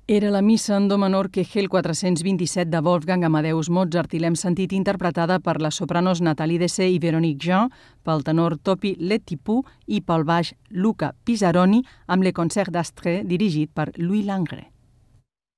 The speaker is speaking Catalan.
Era la missa en do menor Kegel 427 de Wolfgang Amadeus Mozart i l'hem sentit interpretada per les sopranos Nathalie Dessay i Véronique Jean, pel tenor Topi Letipou i pel baix Luca Pisaroni amb Le Concert d'Astre dirigit per Louis Langret.